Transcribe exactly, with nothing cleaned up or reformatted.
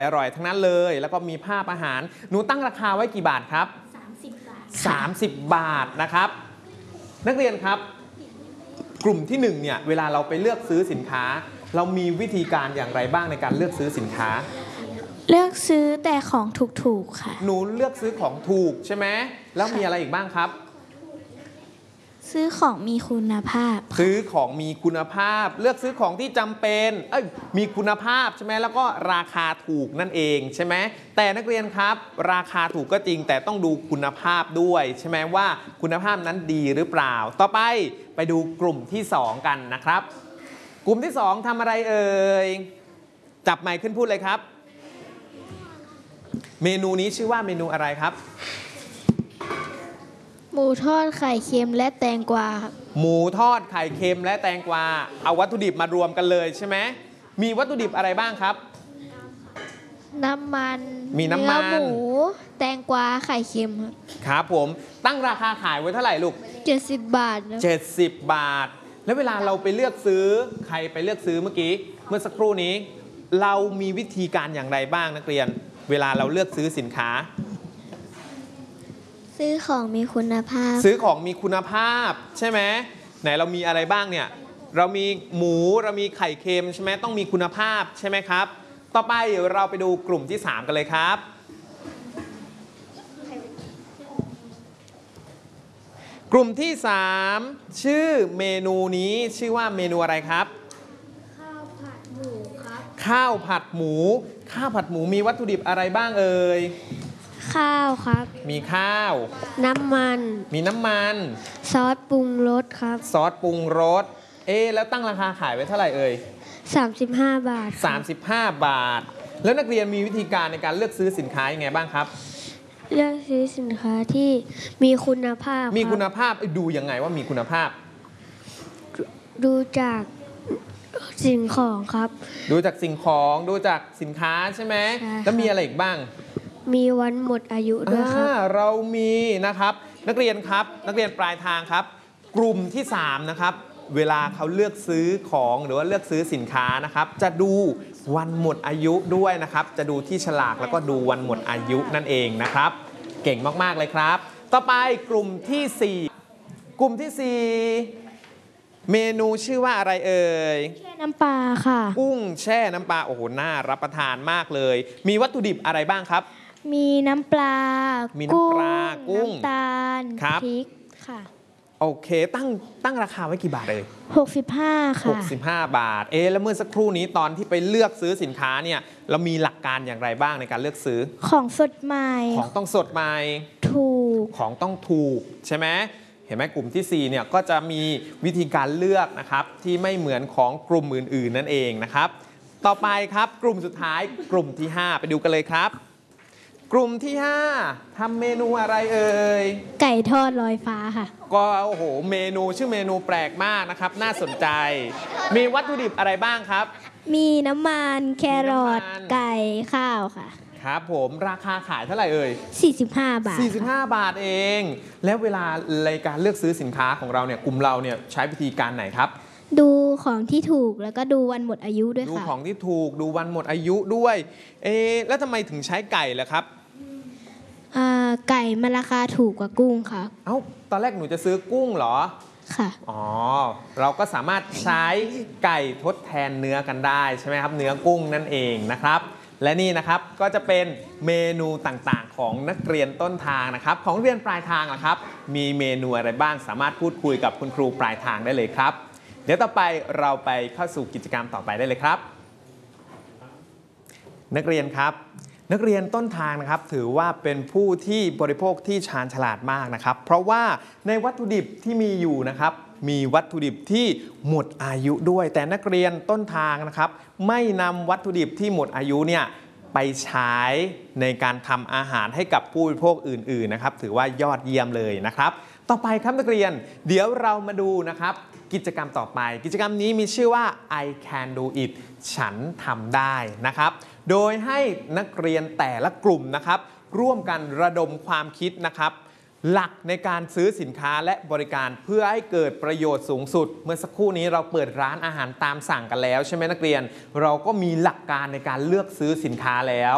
อร่อยทั้งนั้นเลยแล้วก็มีภาพอาหารหนูตั้งราคาไว้กี่บาทครับสามสิบบาทสามสิบบาทนะครับนักเรียนครับกลุ่มที่หนึ่งเนี่ยเวลาเราไปเลือกซื้อสินค้าเรามีวิธีการอย่างไรบ้างในการเลือกซื้อสินค้าเลือกซื้อแต่ของถูกๆค่ะหนูเลือกซื้อของถูกใช่ไหมแล้วมีอะไรอีกบ้างครับซื้อของมีคุณภาพซื้อของมีคุณภาพเลือกซื้อของที่จำเป็นเอ้ยมีคุณภาพใช่ไหมแล้วก็ราคาถูกนั่นเองใช่ไหมแต่นักเรียนครับราคาถูกก็จริงแต่ต้องดูคุณภาพด้วยใช่ไหมว่าคุณภาพนั้นดีหรือเปล่าต่อไปไปดูกลุ่มที่สองกันนะครับกลุ่มที่สองทำอะไรเอ่ยจับไมค์ขึ้นพูดเลยครับเมนูนี้ชื่อว่าเมนูอะไรครับหมูทอดไข่เค็มและแตงกวาครับหมูทอดไข่เค็มและแตงกวาเอาวัตถุดิบมารวมกันเลยใช่ไหมมีวัตถุดิบอะไรบ้างครับน้ำมันมีน้ำมันเนื้อหมูแตงกวาไข่เค็มครับครับผมตั้งราคาขายไว้เท่าไหร่ลูกเจ็ดสิบบาทเจ็ดสิบบาทแล้วเวลาเราไปเลือกซื้อใครไปเลือกซื้อเมื่อกี้เมื่อสักครู่นี้เรามีวิธีการอย่างไรบ้างนักเรียนเวลาเราเลือกซื้อสินค้าซื้อของมีคุณภาพซื้อของมีคุณภาพใช่ไหมไหนเรามีอะไรบ้างเนี่ยเรามีหมูเรามีไข่เค็มใช่ไหมต้องมีคุณภาพใช่ไหมครับต่อไปเดี๋ยวเราไปดูกลุ่มที่สามกันเลยครับกลุ่มที่สามชื่อเมนูนี้ชื่อว่าเมนูอะไรครับข้าวผัดหมูครับข้าวผัดหมูข้าวผัดหมูมีวัตถุดิบอะไรบ้างเอ่ยข้าวครับมีข้าวน้ำมันมีน้ำมันซอสปรุงรสครับซอสปรุงรสเอ๊แล้วตั้งราคาขายไว้เท่าไหร่เอ่ยสามสิบห้าบาทสามสิบห้าบาทแล้วนักเรียนมีวิธีการในการเลือกซื้อสินค้ายังไงบ้างครับเลือกซื้อสินค้าที่มีคุณภาพมีคุณภาพดูยังไงว่ามีคุณภาพดูจากสิ่งของครับดูจากสิ่งของดูจากสินค้าใช่ไหมแล้วมีอะไรอีกบ้างมีวันหมดอายุด้วยครับเรามีนะครับนักเรียนครับนักเรียนปลายทางครับกลุ่มที่สามนะครับเวลาเขาเลือกซื้อของหรือว่าเลือกซื้อสินค้านะครับจะดูวันหมดอายุด้วยนะครับจะดูที่ฉลากแล้วก็ดูวันหมดอายุนั่นเองนะครับเก่งมากๆเลยครับต่อไปกลุ่มที่สี่กลุ่มที่สี่เมนูชื่อว่าอะไรเอ่ยแช่น้ำปลาค่ะกุ้งแช่น้ำปลาโอ้โหน่ารับประทานมากเลยมีวัตถุดิบอะไรบ้างครับมีน้ำปลามีน้ำปลากุ้งน้ำตาลพริกค่ะโอเคตั้งตั้งราคาไว้กี่บาทเลยหกสิบห้าค่ะหกสิบห้าบาทเอ๊แล้วเมื่อสักครู่นี้ตอนที่ไปเลือกซื้อสินค้าเนี่ยเรามีหลักการอย่างไรบ้างในการเลือกซื้อของสดใหม่ของต้องสดใหม่ถูกของต้องถูกใช่ไหมเห็นไหมกลุ่มที่สี่เนี่ยก็จะมีวิธีการเลือกนะครับที่ไม่เหมือนของกลุ่มอื่นๆนั่นเองนะครับต่อไปครับกลุ่มสุดท้ายกลุ่มที่ห้าไปดูกันเลยครับกลุ่มที่ห้าทำเมนูอะไรเอ่ยไก่ทอดลอยฟ้าค่ะก็โอ้โหเมนูชื่อเมนูแปลกมากนะครับน่าสนใจมีวัตถุดิบอะไรบ้างครับมีน้ำมันแครอทไก่ข้าวค่ะครับผมราคาขายเท่าไหร่เอ่ยสี่สิบห้าบาทสี่สิบห้าบาทเองแล้วเวลาในการเลือกซื้อสินค้าของเราเนี่ยกลุ่มเราเนี่ยใช้วิธีการไหนครับดูของที่ถูกแล้วก็ดูวันหมดอายุด้วยค่ะดูของที่ถูกดูวันหมดอายุด้วยเอ๊แล้วทำไมถึงใช้ไก่ล่ะครับไก่มันราคาถูกกว่ากุ้งค่ะเอ้าตอนแรกหนูจะซื้อกุ้งเหรอค่ะอ๋อเราก็สามารถใช้ไก่ทดแทนเนื้อกันได้ใช่ไหมครับเนื้อกุ้งนั่นเองนะครับและนี่นะครับก็จะเป็นเมนูต่างๆของนักเรียนต้นทางนะครับของเรียนปลายทางนะครับมีเมนูอะไรบ้างสามารถพูดคุยกับคุณครูปลายทางได้เลยครับเดี๋ยวต่อไปเราไปเข้าสู่กิจกรรมต่อไปได้เลยครับนักเรียนครับนักเรียนต้นทางนะครับถือว่าเป็นผู้ที่บริโภคที่ชาญฉลาดมากนะครับเพราะว่าในวัตถุดิบที่มีอยู่นะครับมีวัตถุดิบที่หมดอายุด้วยแต่นักเรียนต้นทางนะครับไม่นำวัตถุดิบที่หมดอายุเนี่ยไปใช้ในการทำอาหารให้กับผู้บริโภคอื่นๆนะครับถือว่ายอดเยี่ยมเลยนะครับต่อไปครับนักเรียนเดี๋ยวเรามาดูนะครับกิจกรรมต่อไปกิจกรรมนี้มีชื่อว่า I can do it ฉันทำได้นะครับโดยให้นักเรียนแต่ละกลุ่มนะครับร่วมกันระดมความคิดนะครับหลักในการซื้อสินค้าและบริการเพื่อให้เกิดประโยชน์สูงสุดเมื่อสักครู่นี้เราเปิดร้านอาหารตามสั่งกันแล้วใช่ไหมนักเรียนเราก็มีหลักการในการเลือกซื้อสินค้าแล้ว